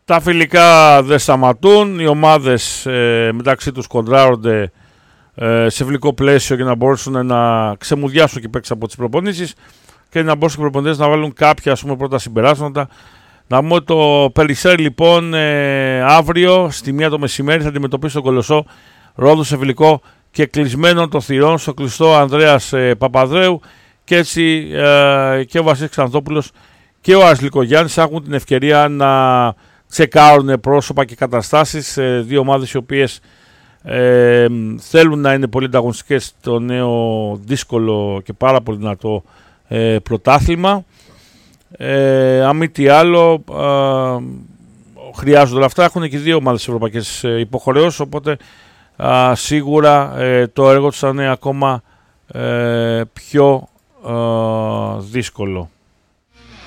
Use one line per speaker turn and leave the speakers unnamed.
Τα φιλικά δεν σταματούν, οι ομάδες μεταξύ τους κοντράρονται σε φιλικό πλαίσιο για να μπορέσουν να ξεμουδιάσουν και παίξουν από τις προπονήσεις και να μπορέσουν οι προπονητές να βάλουν κάποια πρώτα συμπεράσματα. Να πούμε το Περιστέρι λοιπόν αύριο στη 1 το μεσημέρι θα αντιμετωπίσει τον Κολοσσό Ρόδου σε φιλικό και κλεισμένων των θυρών στο κλειστό Ανδρέας Παπαδρέου, και έτσι και ο Βασίλης Ξανθόπουλος και ο Άρης Λυκογιάννης έχουν την ευκαιρία να τσεκάρουν πρόσωπα και καταστάσεις, δύο ομάδες οι οποίες θέλουν να είναι πολύ ανταγωνιστικές στο νέο δύσκολο και πάρα πολύ δυνατό πρωτάθλημα. Αν μη τι άλλο, χρειάζονται όλα αυτά. Έχουν και δύο ομάδες ευρωπαϊκές υποχρεώσεις, οπότε σίγουρα το έργο τους θα είναι ακόμα πιο δύσκολο.